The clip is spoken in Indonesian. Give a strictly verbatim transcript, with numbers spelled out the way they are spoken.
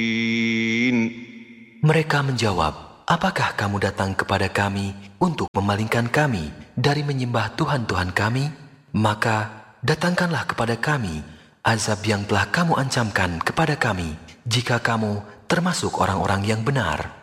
Mereka menjawab, apakah kamu datang kepada kami untuk memalingkan kami dari menyembah Tuhan-Tuhan kami? Maka datangkanlah kepada kami azab yang telah kamu ancamkan kepada kami, jika kamu termasuk orang-orang yang benar.